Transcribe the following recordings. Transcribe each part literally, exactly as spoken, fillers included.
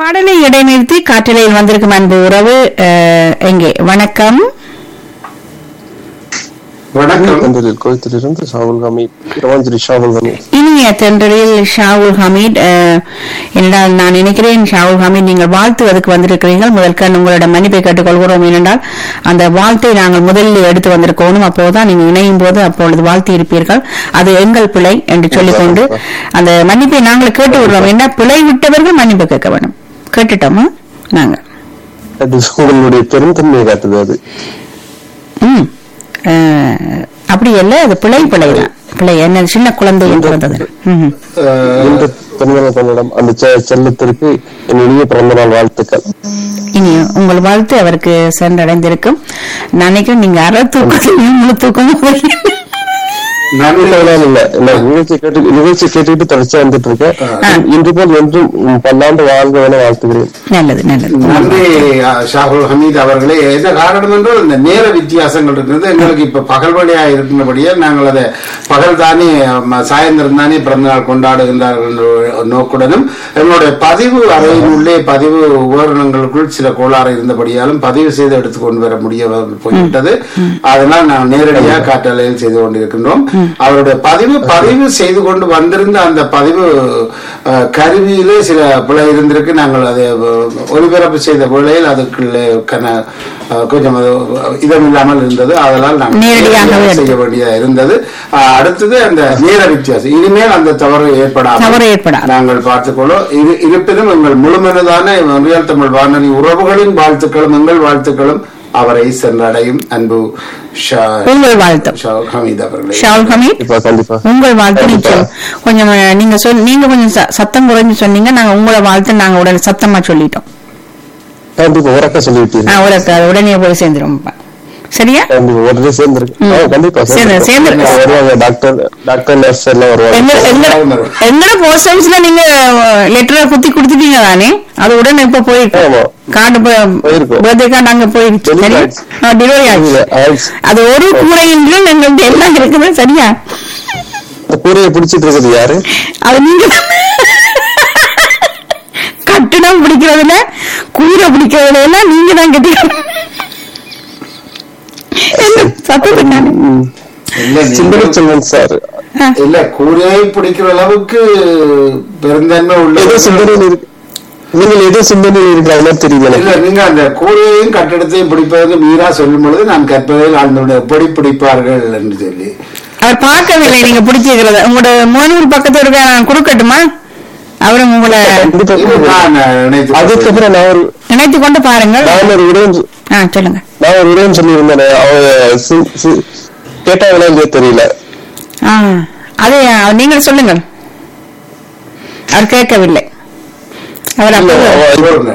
பாடலை இடைநிறுத்தி காற்றலையில் வந்திருக்கும் அன்பு உறவு அஹ், எங்கே வணக்கம் வணக்கம் கோயத்திலிருந்து ஷாவுல் ஹமீத் இரவாஞ்சலி ஷாவுல் ஹமீத் இனிய தென்றலில் ஷாவுல் ஹமீத் அஹ், என்றால் நான் நினைக்கிறேன் ஷாவுல் ஹமீத் நீங்கள் வாழ்த்துவதற்கு வந்திருக்கிறீர்கள் முதற்கண் உங்களிடம் மன்னிப்பை கேட்டுக்கொள்கிறோம் ஏனென்றால் அந்த வாழ்த்தை நாங்கள் முதலில் எடுத்து வந்திருக்கோம் அப்போதுதான் நீங்கள் இணையும் போது அப்பொழுது வாழ்த்தி இருப்பீர்கள் அது எங்கள் பிழை என்று சொல்லிக்கொண்டு அந்த மன்னிப்பை நாங்கள் கேட்டு விடுறோம் என்றால் பிழை விட்டவர்கள் மன்னிப்பு கேட்க வேண்டும் கேட்டுட்டோமா நாங்க அது உங்களுடைய பெருந்தன்மையை காட்டுது அது. ம் அஹ், அப்படி இல்ல அது பிழை பிழைதான் பிழை என்ன சின்ன குழந்தை என்று வந்தது ம் இந்த பிறந்தநாள் கொண்டாடம் அந்த செ- செல்லத்திற்கு என் இனிய பிறந்தநாள் வாழ்த்துக்கள். இனி உங்கள் வாழ்த்து அவருக்கு சென்றடைந்திருக்கும் நான் நினைக்கிறேன் நீங்க அரை தூக்கத்தையும் முழு தூக்கமும் இல்ல இல்ல நான் நிகழ்ச்சி கேட்டு நிகழ்ச்சி கேட்டுக்கிட்டு தொடர்ச்சியா வந்துட்டு இருக்கேன். இன்று போல் என்றும் பல்லாண்டு வாழ்க என வாழ்த்துகிறேன். நல்லது நல்லது நன்றி ஷாகுல் ஹமீத் அவர்களே. என்ன காரணம் என்றால் இந்த நேர வித்தியாசங்கள் இருக்கிறது. எங்களுக்கு இப்ப பகல் வழியா இருக்கின்றபடியே நாங்கள் அதை பகல் தானே ம, சாயந்தரம் தானே பிறந்த நாள் கொண்டாடுகின்றார்கள் என்ற ஒரு நோக்குடனும் எங்களுடைய பதிவு அறையின் உள்ளே பதிவு உபகரணங்களுக்குள் சில கோளாறு இருந்தபடியாலும் பதிவு செய்து எடுத்துக்கொண்டு வர முடிய போய்விட்டது. அதனால் நாங்கள் நேரடியாக காற்றலையில் செய்து கொண்டிருக்கின்றோம். அவருடைய பதிவு பதிவு செய்து கொண்டு வந்திருந்த அந்த பதிவு அஹ், கருவியிலே சில பிழை இருந்திருக்கு. நாங்கள் அதை அஹ், ஒலிபரப்பு செய்த வேளையில் அதுக்குள்ளே கன அஹ், கொஞ்சம் அது இதமில்லாமல் இருந்தது. அதனால் நாங்கள் நேரடியாகவே செய்ய வேண்டியதா இருந்தது. அஹ், அடுத்தது அந்த நேர வித்தியாசம் இனிமேல் அந்த தவறு ஏற்படாமல் தவறு ஏற்படாது. நாங்கள் பார்த்துக்கொள்ளும். இரு- இருப்பினும் எங்கள் முழுமனதான ரியல் தமிழ் வானொலி உறவுகளின் வாழ்த்துக்களும் எங்கள் வாழ்த்துக்களும் அவரை சென்றடையும். அன்பு ஷா- உங்கள் வாழ்த்து ஷாவுல் ஹமீத் அவர்களே. ஷாவுல் ஹமீத் கண்டிப்பா கண்டிப்பா உங்கள் வாழ்த்து நிச்சயம் கொஞ்சம் அஹ், நீங்க சொல் நீங்க கொஞ்சம் ச- சத்தம் குறைஞ்சு சொன்னீங்க நாங்க உங்களோட வாழ்த்து நாங்க உடனே சத்தமா சொல்லிட்டோம் கண்டிப்பா உறக்க சொல்லிவிட்டீங்க. ஆஹ் உடனே உடனே போய் சேர்ந்துரும் சரியா கண்டிப்பா உடனே சேர்ந்துருக்கு. ம். ஆ, கண்டிப்பா சேர்ந்து- சேர்ந்து- வருவாங்க. டாக்டர் டாக்டர் நர்ஸ் எல்லாம் வருவாங்க. எங்க எங்க எங்கட போஸ்ட் ஆபீஸ்ல நீங்க லெட்டரை குத்தி கொடுத்துட்டீங்க தானே அது உடனே இப்ப போயிருக்கு ஆமா. கார்டு போயிருக்கும். பர்த்டே கார்டு அங்க போயிருக்கு Delivery சரியா ஆயிடுச்சு. டெலிவரி ஆயிடுச்சு ஆயிடுச்சு. அது ஒரு கூடையின் கீழ் எங்கள்கிட்ட எல்லாம் இருக்குது சரியா இந்த கூரையை பிடிச்சிட்டு இருக்குது யாரு? அது நீங்க கட்டிடம் பிடிக்கிறதுல கூரை பிடிக்கிறதுல எல்லாம் நீங்க தான் கட்டி சத்தத்தை காணு. ம். இல்ல, நீங்க- சிந்தனைச்செல்வன் சார் இல்ல கூரையை பிடிக்கிற அளவுக்கு பெருந்தன்மை ஏதோ உள்ள சிந்தனையில் இருக்கு. நீங்கள் ஏதோ சிந்தனையில் இருக்கிற தெரியல இல்ல எனக்கு. நீங்க அந்த கூரையையும் கட்டிடத்தையும் பிடிப்பதற்கு மீறா சொல்லும் பொழுது நான் கற்பதில் ஆழ்ந்தோட எப்படி பிடிப்பார்கள் என்று சொல்லி அவர் பார்க்கவில்லை நீங்க பிடிச்சிருக்கிறத உங்களோட மோனூர் பக்கத்துல இருக்க நான் கொடுக்கட்டுமா அவரும் உங்களை கண்டிப்பா. இது நான் நினைத்து அதுக்கப்புறம் நான் ஒரு நினைத்து கொண்டு பாருங்கள் நான் ஒரு விடயம் சொ- ஆ சொல்லுங்க நான் ஒரு விடயம் சொல்லியிருந்தேன். அவங்க சி- சி- கேட்டாங்களா இல்லையா தெரியல. ஆ அது நீங்கள் சொல்லுங்கள் அவர் கேட்கவில்லை அவர் இல்ல, அப்போ அவ- சொல்லுங்க.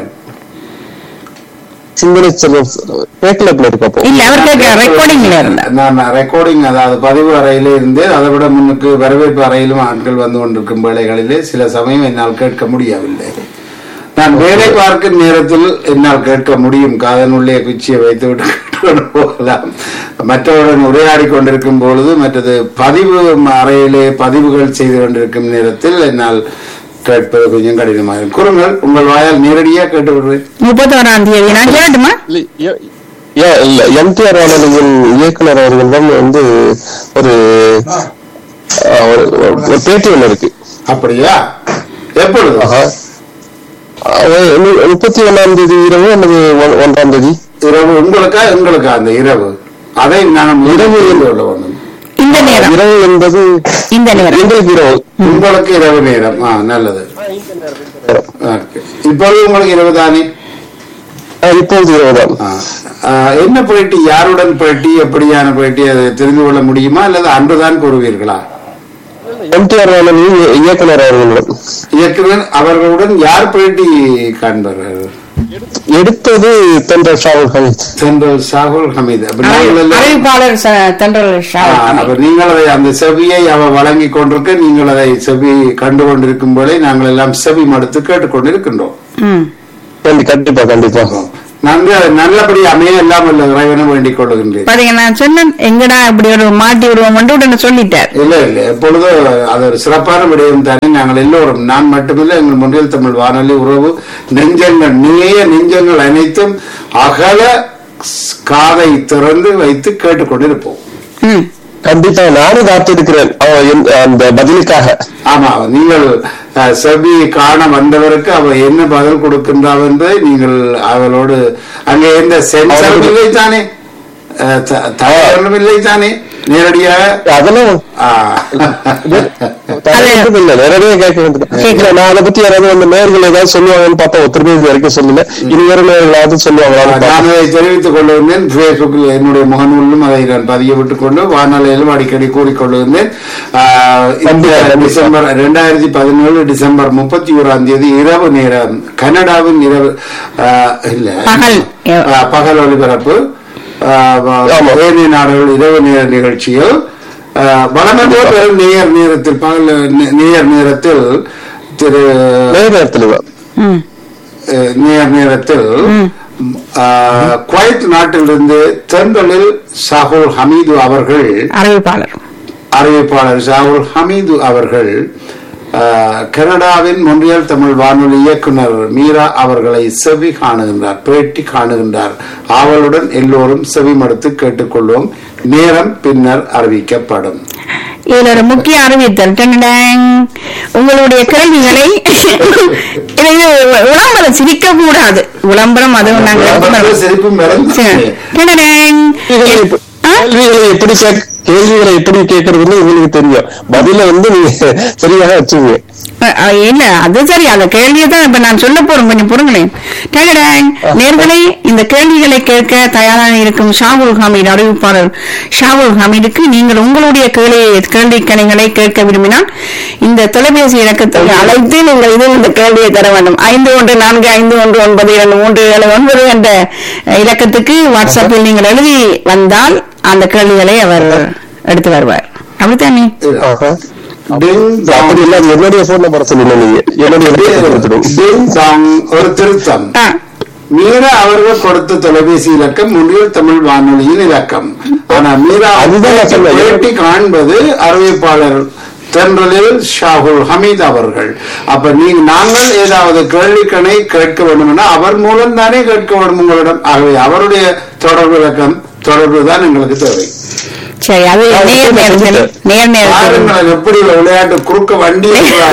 சிந்தனைச்செல்வன் சார் கேட்கல போல இருக்கு அப்போ. இல்ல அவர் கேட்க ரெக்கார்டிங்ல இருந்தார் நான் ரெக்கார்டிங் அதாவது பதிவு அறையிலே இருந்தேன். அதை விட முன்னுக்கு வரவேற்பு அறையிலும் ஆட்கள் வந்து கொண்டிருக்கும் வேளைகளிலே சில சமயம் என்னால் கேட்க முடியவில்லை. நான் வேலை பார்க்கும் நேரத்தில் என்னால் கேட்க முடியும். காதனுள்ளே குச்சியை வைத்து விட்டு கேட்டுக்கொண்டு போகலாம். மற்றவருடன் உரையாடி கொண்டிருக்கும் பொழுது மற்றது பதிவு அறையிலே பதிவுகள் செய்து கொண்டிருக்கும் நேரத்தில் என்னால் கேட்பது கொஞ்சம் கடினமாக கூறுங்கள். உங்கள் வாயால் நேரடியாக கேட்டு விடுவேன். முப்பத்தோராம் தேதி நான் சொல்லட்டுமா இல்ல, ஏ- ஏன் இல்ல எம்டிஆர் வானொலியின் இயக்குனர் அவர்கள் தான் வந்து ஒரு ஆ, ஒரு- ஒரு பேட்டி ஒண்ணு இருக்கு. அப்படியா? எப்பொழுது? ஆஹா. அவர் மு- முப்பத்தி ஒண்ணாம் தேதி இரவு அல்லது ஒன்- ஒன்றாம் தேதி இரவு உங்களுக்கா எங்களுக்கா? அந்த இரவு அதை நான் இரவு என்று சொல்ல வேண்டும். இந்த நேரம் இரவு என்பது இந்த நேரம் எங்களுக்கு இரவு. உங்களுக்கு இரவு நேரம். ஆ, நல்லது. Okay. இப்பொழுது உங்களுக்கு இரவு தானே? ஆ, இப்பொழுது இரவுதான். ஆ. ஆ, என்ன பேட்டி, யாருடன் பேட்டி, எப்படியான பேட்டி, அதை தெரிந்து கொள்ள முடியுமா அல்லது அன்றுதான் கூறுவீர்களா? எம்டிஆர் வானொலியின் இய- இயக்குனர் அவர்களுடன் இயக்குனர் அவர்களுடன் யார் பேட்டி காண்பார்கள்? எடுத்தது தென்றல் ஷாவுல் ஹமீத். சென்ட்ரல் ஷாகுல் ஹமீத். அப்ப நீங்கள் எல்லாம் அறிவிப்பாளர் ச- தென்றல் ஷா ஆ, அப்ப நீங்கள் அதை அந்த செவியை அவ வழங்கி கொண்டிருக்க நீங்கள் அதை செவி கண்டு கொண்டிருக்கும் போதே நாங்கள் எல்லாம் செவி மடுத்து கேட்டுக்கொண்டிருக்கின்றோம். ம் கண்டி- கண்டிப்பா கண்டிப்பா நன்கு நல்லபடி அமைய எல்லாம் உள்ள இறைவனை வேண்டிக் கொள்ளுகின்றேன். பாருங்க, நான் சொன்னேன் எங்கடா இப்படி ஒரு மாட்டி விடுவோம் உடனே சொல்லிட்டார். இல்ல இல்ல எப்பொழுதும் அது ஒரு சிறப்பான விடயம் தானே. நாங்கள் எல்லோரும், நான் மட்டுமில்லை, எங்கள் முன்னில் தமிழ் வானொலி உறவு நெஞ்சங்கள், நீய நெஞ்சங்கள் அனைத்தும் அகல காதை திறந்து வைத்து கேட்டுக்கொண்டிருப்போம். கண்டிப்பா நானும் காத்திருக்கிறேன் அந்த பதிலுக்காக. ஆமா, நீங்கள் செவி காண வந்தவருக்கு அவ என்ன பதில் கொடுக்கின்றாள் என்பதை நீங்கள் அவளோடு அங்கே எந்த சென்சாரும் இல்லை தானே, தகவலும் இல்லை தானே, நேரடியாக அதெல்லாம் நிறைய கேட்க. நான் அதை பத்தி யாராவது அந்த நேர்கள் ஏதாவது சொல்லுவாங்கன்னு பார்த்தா ஒருத்தருமே இது வரைக்கும் சொல்லல. இனி வேற நேர்களாவது சொல்லுவாங்க. நான் அதை தெரிவித்துக் கொண்டிருந்தேன். பேஸ்புக்கில் என்னுடைய முகநூலிலும் அதை நான் பதிய விட்டுக் கொண்டு வானொலியிலும் அடிக்கடி கூறிக்கொண்டிருந்தேன். டிசம்பர் இரண்டாயிரத்தி பதினேழு டிசம்பர் முப்பத்தி ஓராம் தேதி இரவு நேரம் கனடாவின் இரவு இல்ல பகல் ஒலிபரப்பு நாடுகள் இரவு நேர நிகழ்ச்சியில் வளமன்ற நேர் நேரத்தில் பகல் நேர் நேரத்தில் திரு நேர் நேரத்தில் குவைத் நாட்டிலிருந்து தென்றலில் ஷாகுல் ஹமீது அவர்கள் அறிவிப்பாளர் அறிவிப்பாளர் ஷாகுல் ஹமீது அவர்கள் கனடாவின் மொன்றியல் தமிழ் வானொலி இயக்குனர் மீரா அவர்களை செவி காணுகின்றார், பேட்டி காணுகின்றார். ஆவலுடன் எல்லோரும் செவி மடுத்து கேட்டுக்கொள்வோம். நேரம் பின்னர் அறிவிக்கப்படும். இதுல ஒரு முக்கிய அறிவித்தல், உங்களுடைய கேள்விகளை விளம்பரம் சிரிக்க கூடாது. விளம்பரம் அதுவும் நாங்கள் சிரிப்பும் எப்படி கேள்விகளை எப்படி கேட்கறதுன்னு உங்களுக்கு தெரியும். பதில வந்து நீங்க சரியாக வச்சுங்க. இல்ல அது சரி, அந்த கேள்வியை தான் இப்ப நான் சொல்ல போறேன், கொஞ்சம் பொறுங்களேன். நேர்களை இந்த கேள்விகளை கேட்க தயாராக இருக்கும் ஷாகுல் ஹமீத் அறிவிப்பாளர் ஷாகுல் ஹமீதுக்கு நீங்கள் உங்களுடைய கேள்வி கேள்வி கணைகளை கேட்க விரும்பினால் இந்த தொலைபேசி இலக்கத்தை அழைத்து நீங்கள் இதில் இந்த கேள்வியை தர வேண்டும். ஐந்து ஒன்று நான்கு ஐந்து ஒன்று ஒன்பது இரண்டு மூன்று ஏழு ஒன்பது என்ற இலக்கத்துக்கு வாட்ஸ்அப்பில் நீங்கள் எழுதி வந்தால் அந்த கேள்விகளை அவர் எடுத்து வருவார். அப்படித்தானே? என்னுடைய போன் நம்பர் சொல்லுங்க. நீங்க ஒரு திருத்தம், மீரா அவர்கள் கொடுத்த தொலைபேசி இலக்கம் முன்னில் தமிழ் வானொலியின் இலக்கம். ஆனா மீரா பேட்டி காண்பது அறிவிப்பாளர் தென்றலில் ஷாகுல் ஹமீத் அவர்கள். அப்ப நீங்க நாங்கள் ஏதாவது கேள்விக்கணை கேட்க வேண்டும்னா அவர் மூலம் தானே கேட்க வேண்டும் உங்களிடம். ஆகவே அவருடைய தொடர்பு இலக்கம் தொடர்பு தான் எங்களுக்கு தேவை. சரி, அது எப்படி விளையாட்டு குறுக்க வண்டி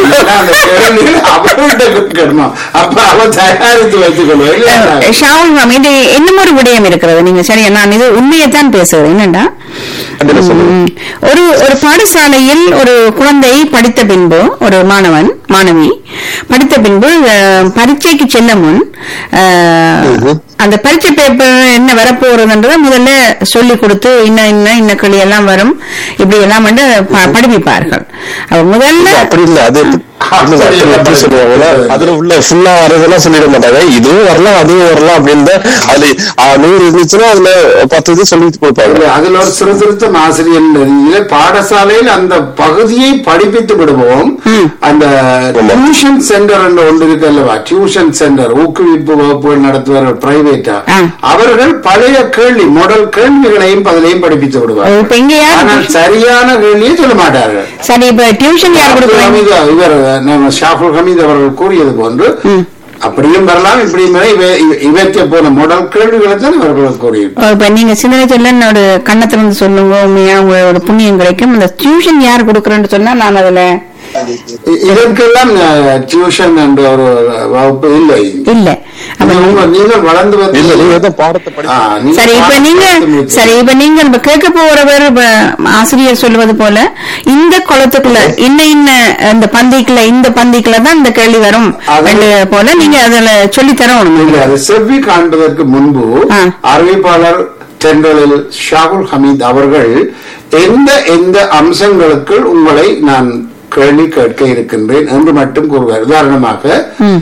அப்ப அவர் தயாரித்து வைத்துக் கொள்வார். ஷாவுல் ஹமீத் இன்னும் ஒரு விடயம் இருக்கிறது. நீங்க சரி, நான் இது உண்மையைத்தான் பேசுறது. என்னண்டா, ஒரு ஒரு பாடசாலையில் ஒரு குழந்தை படித்த பின்பு, ஒரு மாணவன் மாணவி படித்த பின்பு பரீட்சைக்கு செல்ல முன் அந்த பரீட்சை பேப்பர் என்ன வரப்போறதுன்றத முதல்ல சொல்லி கொடுத்து இன்ன இன்ன இன்ன கிளி எல்லாம் வரும் இப்படி எல்லாம் வந்து படிப்பிப்பார்கள். முதல்ல அப்படி இல்ல, அது எப்படி சொல்லுவாங்க, அதுல உள்ள ஃபுல்லா வரதெல்லாம் சொல்லிட மாட்டாங்க. இதுவும் வரலாம் அதுவும் வரலாம் அப்படின்னு அது நூறு இருந்துச்சுன்னா அதுல பத்து இது சொல்லிட்டு கொடுப்பாங்க. அதுல ஒரு சிறு திருத்தம் ஆசிரியர் பாடசாலையில் அந்த பகுதியை படிப்பித்து விடுவோம். அந்த டியூஷன் சென்டர் என்று ஒன்று இருக்கு அல்லவா, டியூஷன் சென்டர் ஊக்குவிப்பு வகுப்புகள் நடத்துவார் பிரைவேட்டா, அவர்கள் பழைய கேள்வி மாடல் கேள்விகளையும் பதிலையும் படிப்பித்து விடுவார்கள். ஆனால் சரியான கேள்வியை சொல்ல மாட்டார்கள். சரி, இப்ப டியூஷன் யார் கொடுக்குறாங்க? இவர் ஷாகுல் ஹமீத் அவர்கள் கூறியது போன்று அப்படியும் வரலாம் இப்படியும் இவற்றை போன மாடல் கேள்விகளை தான் அவர்கள் கூறியிருப்பார். இப்ப நீங்க சிந்தனை சொல்ல ஒரு கண்ணத்துல இருந்து சொல்லுங்க, உண்மையா உங்களோட புண்ணியம் கிடைக்கும். இந்த டியூஷன் யார் கொடுக்குறேன்னு சொன்னா நான் அதுல இதற்கெல்லாம் டியூஷன் என்ற ஒரு வகுப்பு இல்லை இல்ல. நீங்கள் வளர்ந்து சரி, இப்ப நீங்க சரி இப்ப நீங்க இப்ப கேட்க போறவர் ஆசிரியர் சொல்லுவது போல இந்த குளத்துக்குள்ள இன்ன இன்ன இந்த பந்திக்குள்ள இந்த பந்திக்குள்ள தான் இந்த கேள்வி வரும் போல நீங்க அதுல சொல்லி தரணும். செவ்வி காண்பதற்கு முன்பு அறிவிப்பாளர் தென்றலில் ஷாகுல் ஹமீத் அவர்கள் எந்த எந்த அம்சங்களுக்கு உங்களை நான் கேள்வி கேட்க இருக்கின்றேன் என்று மட்டும் கூறுவார். உதாரணமாக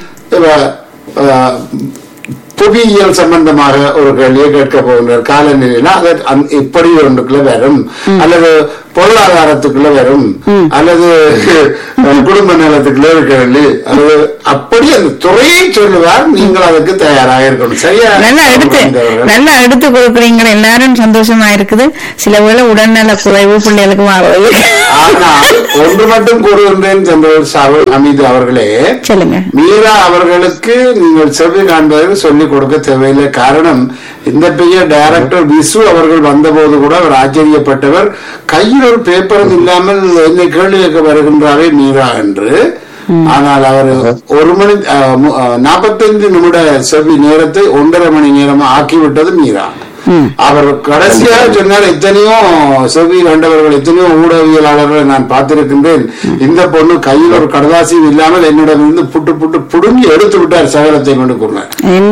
புவியியல் சம்பந்தமாக ஒரு கேள்வியை கேட்க போகின்றார். காலநிலைனா அது இப்படி ஒன்றுக்குள்ள வரும், அல்லது பொருளாதாரத்துக்குள்ள வரும் அல்லது குடும்ப நலத்துக்குள்ள இருக்கிறது அல்லது அப்படி அந்த துறையை சொல்லுவார். நீங்கள் அதுக்கு தயாராக இருக்கணும். சரியா? நல்லா எடுத்து நல்லா எடுத்து கொடுக்குறீங்க. எல்லாரும் சந்தோஷமா இருக்குது. சில வேளை உடல்நல குறைவு பிள்ளைகளுக்கு ஆனால் ஒன்று மட்டும் கூறுகின்றேன் சென்றவர் ஷாகுல் ஹமீது அவர்களே, சொல்லுங்க. மீரா அவர்களுக்கு நீங்கள் செவி காண்பதற்கு சொல்லிக் கொடுக்க தேவையில்லை. காரணம், இந்த பெரிய டைரக்டர் விசு அவர்கள் வந்தபோது கூட அவர் ஆச்சரியப்பட்டவர். கையில் ஒரு பேப்பரும் இல்லாமல் என்னை கேள்வி கேட்க வருகின்றாரே மீரா என்று. ஆனால் அவர் ஒரு மணி நாற்பத்தைந்து நிமிட செவி நேரத்தை ஒன்றரை மணி நேரமா ஆக்கிவிட்டது மீரா. அவர் கடைசியாக சொன்னார், எத்தனையோ செவி கண்டவர்கள் எத்தனையோ ஊடகவியலாளர்களை நான் பார்த்திருக்கின்றேன், இந்த பொண்ணு கையில் ஒரு கடதாசியும் இல்லாமல் என்னிடம் இருந்து புட்டு புட்டு புடுங்கி எடுத்து விட்டார் சகலத்தை கொண்டு கூறினார்.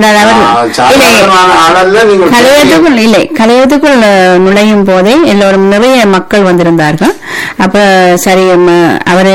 இல்லை, கலையத்துக்குள் நுழையும் போதே எல்லோரும் நிறைய மக்கள் வந்திருந்தார்கள். அப்ப சரி அவரை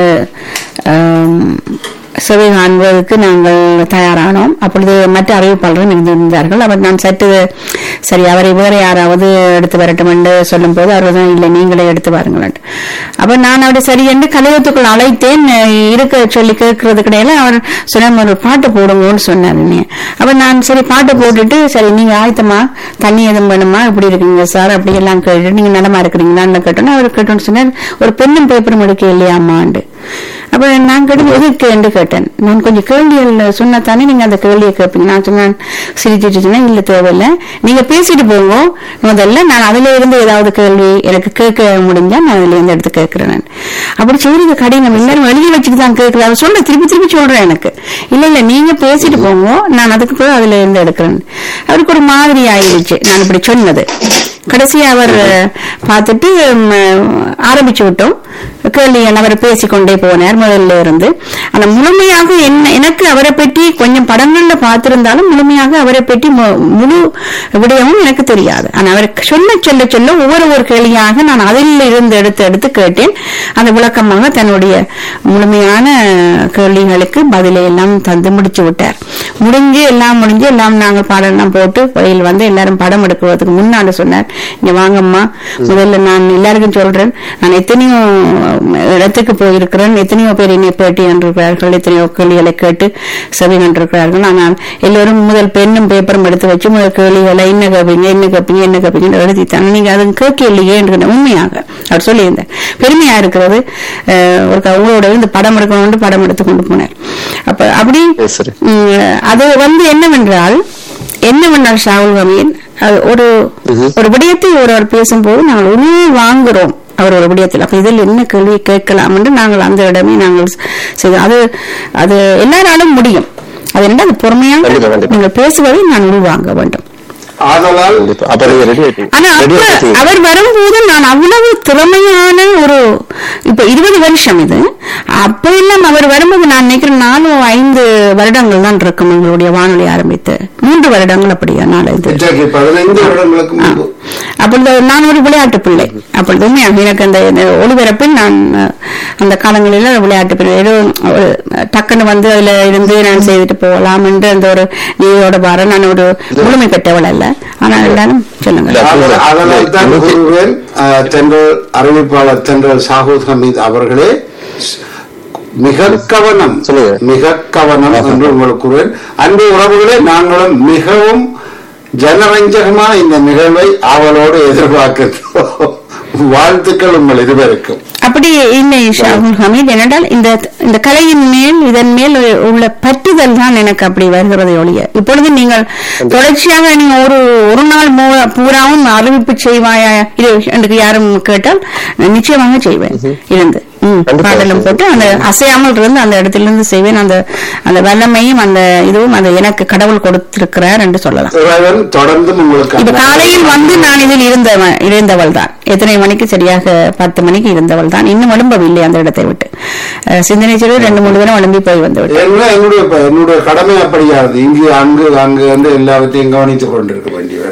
செவி காண்பதற்கு நாங்கள் தயாரானோம். அப்பொழுது மற்ற அறிவிப்பாளரும் இருந்திருந்தார்கள். அவர் நான் சற்று சரி அவரை வேற யாராவது எடுத்து வரட்டும் என்று சொல்லும் போது அவர் தான் இல்லை, நீங்களே எடுத்து வாருங்கள். அப்ப நான் அவரை சரி என்று கலையத்துக்குள் அழைத்தேன். இருக்க சொல்லி கேட்கறது கிடையாது. அவர் சொன்ன ஒரு பாட்டு போடுங்கன்னு சொன்னார். அப்ப நான் சரி பாட்டு போட்டுட்டு, சரி நீங்க ஆயத்தமா, தண்ணி எதுவும் வேணுமா, இப்படி இருக்கீங்க சார் அப்படி எல்லாம் கேட்டு, நீங்க நலமா இருக்கிறீங்களான்னு கேட்டோன்னா அவர் கேட்டோன்னு சொன்னார், ஒரு பெண்ணும் பேப்பரும் எடுக்க இல்லையாமாண்டு. அப்ப நான் கேட்டு எதுக்கு என்று கேட்டேன். நான் கொஞ்சம் கேள்விகள் சொன்னத்தானே நீங்க அந்த கேள்வியை கேட்பீங்க. நான் சொன்னேன் சிரிச்சிட்டு சொன்னேன், இல்ல தேவையில்லை, நீங்க பேசிட்டு போங்க, முதல்ல நான் அதுல இருந்து ஏதாவது கேள்வி எனக்கு கேட்க முடிஞ்சா நான் அதுல இருந்து எடுத்து கேட்கிறேன். அப்படி சொல்றது கடினம், எல்லாரும் எழுதி வச்சுட்டு தான் கேட்கிறேன். அவர் சொல்ற திருப்பி திருப்பி சொல்றேன் எனக்கு, இல்ல இல்ல நீங்க பேசிட்டு போங்க, நான் அதுக்கு போய் அதுல இருந்து எடுக்கிறேன். அவருக்கு ஒரு மாதிரி ஆயிடுச்சு நான் இப்படி சொன்னது. கடைசியா அவர் பார்த்துட்டு ஆரம்பிச்சு விட்டோம் கேள்வி. அவர் பேசிக்கொண்டே போனார் முதல்ல இருந்து. ஆனா முழுமையாக என்ன எனக்கு அவரை பற்றி கொஞ்சம் படங்கள்ல பார்த்திருந்தாலும் முழுமையாக அவரை பற்றி முழு விடயமும் எனக்கு தெரியாது. ஆனா அவர் சொல்ல சொல்ல சொல்ல ஒவ்வொரு ஒரு கேள்வியாக நான் அதில் இருந்து எடுத்து எடுத்து கேட்டேன். அந்த விளக்கமாக தன்னுடைய முழுமையான கேள்விகளுக்கு பதிலை எல்லாம் தந்து முடிச்சு விட்டார். முடிஞ்சு எல்லாம் முடிஞ்சு எல்லாம் நாங்கள் பாடலாம் போட்டு வழியில் வந்து எல்லாரும் படம் எடுக்கிறதுக்கு முன்னாடி சொன்னார், இங்க வாங்கம்மா, முதல்ல நான் எல்லாருக்கும் சொல்றேன், நான் எத்தனையோ இடத்துக்கு போயிருக்கிறேன், எத்தனையோ பேர் என்னை பேட்டி கண்டிருக்கிறார்கள், எத்தனையோ கேள்விகளை கேட்டு செவி கண்டிருக்கிறார்கள். ஆனால் எல்லோரும் முதல் பெண்ணும் பேப்பரும் எடுத்து வச்சு முதல் கேள்விகளை என்ன கேட்பீங்க என்ன கேட்பீங்க என்ன கேட்பீங்க எழுதித்தாங்க, நீங்க அது கேட்க இல்லையே என்று உண்மையாக அவர் சொல்லியிருந்தார். பெருமையா இருக்கிறது. ஒரு உங்களோட இருந்து படம் எடுக்கணும்னு படம் எடுத்து கொண்டு போனார். அப்ப அப்படி அது வந்து என்னவென்றால் என்னவென்றால் ஷாகுல் ஹமீத் ஒரு ஒரு விடயத்தை ஒருவர் பேசும்போது நாங்கள் உண்மையை வாங்குறோம் அவர் ஒரு விடயத்தில். அப்ப இதில் என்ன கேள்வி கேட்கலாம் என்று நாங்கள் அந்த இடமே நாங்கள் செய்தோம். அது அது எல்லாராலும் முடியும். அது என்ன, அது பொறுமையாக நீங்கள் பேசுவதை நான் உள்வாங்க வேண்டும். ஆனா அவர் வரும்போது நான் அவ்வளவு திறமையான ஒரு இப்ப இருபது வருஷம் இது அப்ப எல்லாம் அவர் வரும்போது நான் நினைக்கிறேன் நாலு ஐந்து வருடங்கள் தான் இருக்கும் எங்களுடைய வானொலி ஆரம்பித்து. மூன்று வருடங்கள் அப்படியா நாலு பதினைந்து வருடங்களுக்கு அப்பொழுது நான் ஒரு விளையாட்டு பிள்ளை. அப்பொழுது உண்மையாக எனக்கு அந்த ஒளிபரப்பில் நான் அந்த காலங்களில் விளையாட்டு பிள்ளை ஏதோ டக்குன்னு வந்து அதுல இருந்து நான் செய்துட்டு போகலாம் என்று அந்த ஒரு நீரோட பார நான் ஒரு முழுமை பெற்றவள் அல்ல. ஆனால் எல்லாரும் சொல்லுங்க. அதனால் தான் கூறுவேன், தென்றல் அறிவிப்பாளர் தென்றல் ஷாகுல் ஹமீத் அவர்களே மிக கவனம் மிக கவனம் என்று உங்களுக்கு கூறுவேன். அன்பு உறவுகளே, நாங்களும் மிகவும் ஜனரஞ்சகமான இந்த நிகழ்வை ஆவலோடு எதிர்பார்க்கின்றோம். வாழ்த்துக்கள் உங்கள் இருவருக்கும். அப்படி இல்லை ஷாகுல் ஹமீத், என்னென்றால் இந்த இந்த கலையின் மேல் இதன் மேல் உள்ள பற்றுதல் தான் எனக்கு அப்படி வருகிறது ஒழிய. இப்பொழுது நீங்கள் தொடர்ச்சியாக நீங்க ஒரு ஒரு நாள் பூராவும் அறிவிப்பு செய்வாயா இது எனக்கு யாரும் கேட்டால் நிச்சயமாக செய்வேன். இருந்து பாடலும் போட்டு அந்த அசையாமல் இருந்து அந்த இடத்துல இருந்து செய்வேன். அந்த அந்த வல்லமையும் அந்த இதுவும் அந்த எனக்கு கடவுள் கொடுத்திருக்கிறார் என்று சொல்லலாம். தொடர்ந்து இப்ப காலையில் வந்து நான் இதில் இருந்த இருந்தவள் தான். எத்தனை மணிக்கு? சரியாக பத்து மணிக்கு இருந்தவள் தான். இன்னும் எழும்பவில்லை அந்த இடத்தை விட்டு. சிந்தனை செல்வி ரெண்டு மூணு பேரும் எழும்பி போய் வந்து என்னுடைய என்னுடைய கடமை அப்படியாது. இங்கு அங்கு அங்கு வந்து எல்லாவற்றையும் கவனித்துக் கொண்டிருக்க வேண்டியவர்.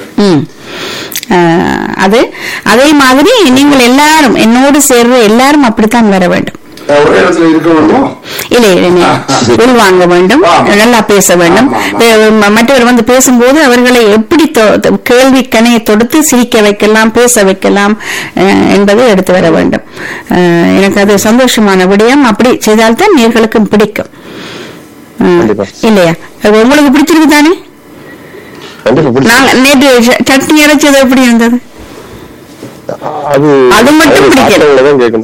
அது அதே மாதிரி நீங்கள் எல்லாரும் என்னோடு சேர்ற எல்லாரும் அப்படித்தான் வர வேண்டும். ஒரே இடத்துல இருக்க வேண்டுமோ? இல்லை இல்லை, உள்வாங்க வேண்டும், நல்லா பேச வேண்டும். மற்றவர் வந்து பேசும்போது அவர்களை எப்படி கேள்வி கணையை தொடுத்து சிரிக்க வைக்கலாம், பேச வைக்கலாம் என்பதை எடுத்து வர வேண்டும். எனக்கு அது சந்தோஷமான விடயம். அப்படி செய்தால்தான் நேர்களுக்கும் பிடிக்கும் இல்லையா? உங்களுக்கு பிடிச்சிருக்கு தானே? நேற்று சட்னி அரைச்சது எப்படி இருந்தது? அது மட்டும் பிடிக்கல.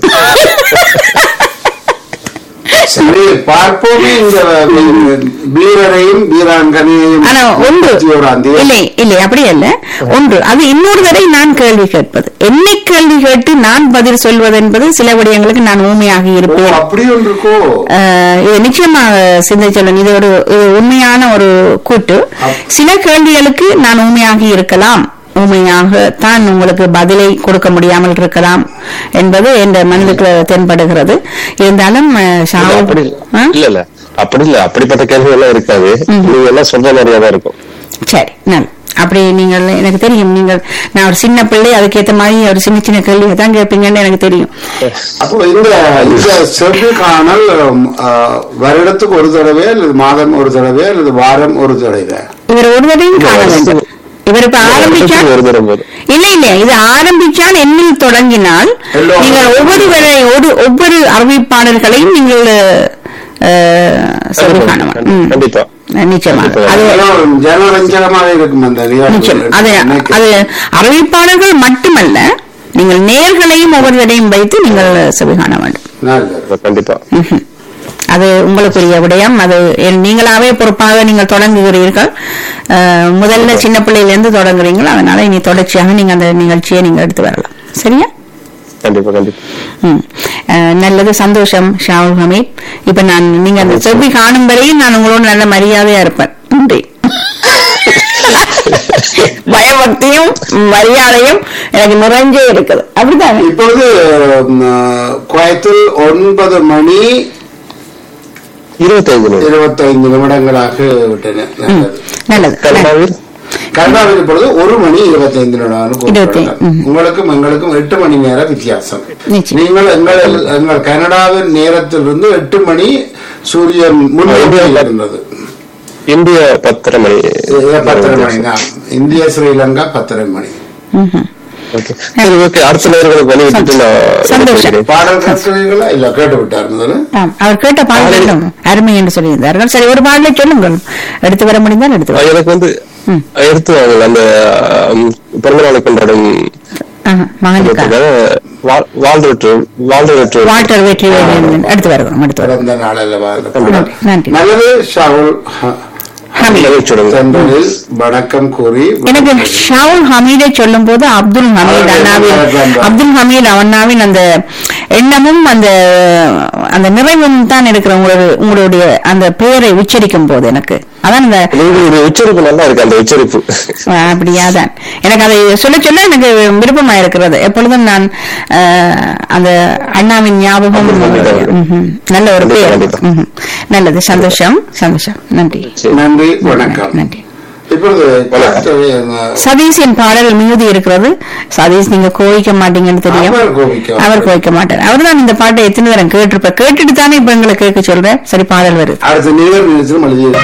சரி, பார்ப்போமே. இந்த வீரரையும் வீராங்கனையும் இல்லை இல்லை அப்படி அல்ல. ஒன்று அது இன்னொரு தடவை நான் கேள்வி கேட்பது, என்னை கேள்வி கேட்டு நான் பதில் சொல்வது என்பது சில விடயங்களுக்கு நான் ஊமையாக இருப்பேன். அப்படி ஒன்று இருக்கோ? இது நிச்சயமாக சிந்திச்சலன், இது ஒரு உண்மையான ஒரு கூட்டு. சில கேள்விகளுக்கு நான் ஊமையாக இருக்கலாம், ஊமையாகத்தான் உங்களுக்கு பதிலை கொடுக்க முடியாமல் இருக்கலாம் என்பது என் மனதுக்கு தென்படுகிறது. இருந்தாலும் இல்ல இல்ல அப்படி இல்ல, அப்படிப்பட்ட கேள்வி எல்லாம் இருக்காது. நீங்க எல்லாம் சொல்ற மாதிரியாதான் இருக்கும். சரி, நான் அப்படி நீங்கள் எனக்கு தெரியும். நீங்கள் நான் ஒரு சின்ன பிள்ளை, அதுக்கேற்ற மாதிரி ஒரு சின்ன சின்ன கேள்வி தான் கேட்பீங்கன்னு எனக்கு தெரியும். அப்போ இந்த செவ்வி காணல் வருடத்துக்கு ஒரு தடவை அல்லது மாதம் ஒரு தடவை அல்லது வாரம் ஒரு தடவை இவர் ஒரு தடவையும் காண வேண்டும். இவர் இப்ப ஆரம்பிச்சால் இல்ல இல்ல இது ஆரம்பிச்சால் என்னில் தொடங்கினால் நீங்கள் ஒவ்வொரு ஒவ்வொரு அறிவிப்பாளர்களையும் நீங்கள் நிச்சயமாக அது அறிவிப்பாளர்கள் மட்டுமல்ல, நீங்கள் நேர்களையும் ஒவ்வொரு தடையும் வைத்து நீங்கள் செவி காண வேண்டும். கண்டிப்பா அது உங்களுக்குரிய விடயம். அது நீங்களாவே பொறுப்பாக நீங்கள் தொடங்குகிறீர்கள். முதல்ல சின்ன பிள்ளையில இருந்து தொடங்குறீங்களா, அதனால இனி தொடர்ச்சியாக நீங்க அந்த நிகழ்ச்சியை நீங்க எடுத்து வரலாம். சரியா? கண்டிப்பா கண்டிப்பா. நல்லது, சந்தோஷம் ஷாவுல் ஹமீத். இப்ப நான் நீங்க அந்த செவ்வி காணும் வரையும் நான் உங்களோட நல்ல மரியாதையா இருப்பேன். நன்றி. பயபக்தியும் மரியாதையும் எனக்கு நிறைஞ்சே இருக்குது. அப்படிதான். இப்பொழுது கோயத்தில் ஒன்பது மணி இருபத்தைந்து இருபத்தைந்து நிமிடங்களாக விட்டன. நல்லது. கனடாவில் இப்பொழுது ஒரு மணி இருபத்தைந்து நிமிடம். உங்களுக்கும் எங்களுக்கும் எட்டு மணி நேர வித்தியாசம். நீங்கள் எங்கள் எங்கள் கனடாவின் நேரத்திலிருந்து எட்டு மணி சூரியன் முன்னோக்கி இருந்தது. இந்திய பத்தரை மணி பத்தரை மணி தான். இந்திய ஸ்ரீலங்கா பத்தரை மணி. பாடல் கற்றுவீங்களா? இல்ல கேட்டு விட்டார். அவர் கேட்ட பாடல்களும் அருமை என்று சொல்லியிருந்தார்கள். சரி, ஒரு பாடலை சொல்லுங்கள், எடுத்து வர முடிந்தால் எடுத்து. எனக்கு வந்து எடுத்து வாங்க அந்த பிறந்த நாளை கொண்டாடும் வால்டர் வெற்றி எடுத்து வருகிறோம். எடுத்து வர நல்லது. ஷாவுல் வணக்கம் கூறி எனக்கு ஷாவுல் ஹமீதை சொல்லும் போது அப்துல் ஹமீத் அண்ணாவின் அப்துல் ஹமீத் அண்ணாவின் அந்த எண்ணமும் அந்த அந்த நிறைவும் தான் இருக்கிற உங்களுடைய அந்த பெயரை உச்சரிக்கும் போது எனக்கு அதான் அந்த உச்சரிப்பு நல்லா இருக்கு. அந்த உச்சரிப்பு அப்படியாதான் எனக்கு அதை சொல்ல சொல்ல எனக்கு விருப்பமா இருக்கிறது. எப்பொழுதும் நான் அந்த அண்ணாவின் ஞாபகம் நல்ல ஒரு பெயர். நல்லது, சந்தோஷம் சந்தோஷம். நன்றி நன்றி, வணக்கம். நன்றி. இப்பொழுது சதீஷின் பாடல் மிகுதி இருக்கிறது. சதீஷ் நீங்க கோவிக்க மாட்டீங்கன்னு தெரியும். அவர் கோவிக்க மாட்டார். அவர் தான் இந்த பாட்டை எத்தனை நேரம் கேட்டிருப்பார். கேட்டுட்டு தானே இப்ப எங்களை கேட்க சொல்றேன். சரி, பாடல் வருது.